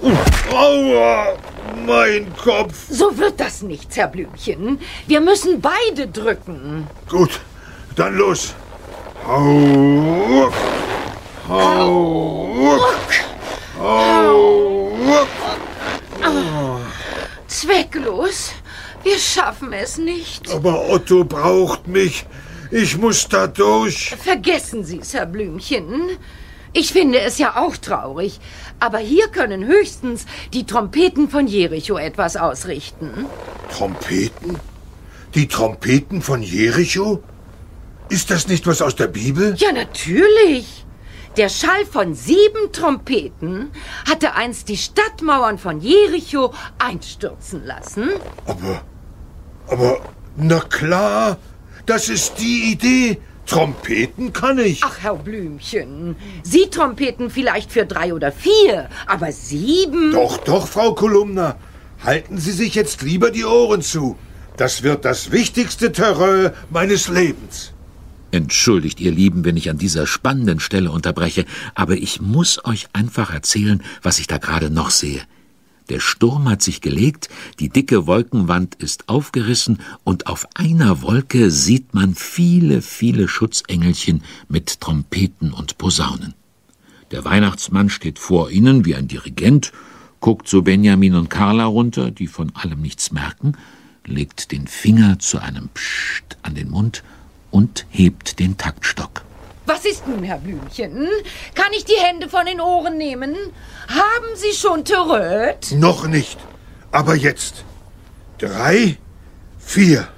Aua, mein Kopf. So wird das nichts, Herr Blümchen. Wir müssen beide drücken. Gut, dann los. Hau, hau, hau. Zwecklos. Wir schaffen es nicht. Aber Otto braucht mich. Ich muss da durch. Vergessen Sie es, Herr Blümchen. Ich finde es ja auch traurig. Aber hier können höchstens die Trompeten von Jericho etwas ausrichten. Trompeten? Die Trompeten von Jericho? Ist das nicht was aus der Bibel? Ja, natürlich. Der Schall von 7 Trompeten hatte einst die Stadtmauern von Jericho einstürzen lassen. Aber, na klar, das ist die Idee. Trompeten kann ich. Ach, Herr Blümchen, Sie trompeten vielleicht für 3 oder 4, aber 7? Doch, Frau Kolumna. Halten Sie sich jetzt lieber die Ohren zu. Das wird das wichtigste Terrain meines Lebens. Entschuldigt, ihr Lieben, wenn ich an dieser spannenden Stelle unterbreche, aber ich muss euch einfach erzählen, was ich da gerade noch sehe. Der Sturm hat sich gelegt, die dicke Wolkenwand ist aufgerissen und auf einer Wolke sieht man viele, viele Schutzengelchen mit Trompeten und Posaunen. Der Weihnachtsmann steht vor ihnen wie ein Dirigent, guckt zu Benjamin und Carla runter, die von allem nichts merken, legt den Finger zu einem Psst an den Mund und hebt den Taktstock. Was ist nun, Herr Blümchen? Kann ich die Hände von den Ohren nehmen? Haben Sie schon Terröt? Noch nicht, aber jetzt. 3, 4.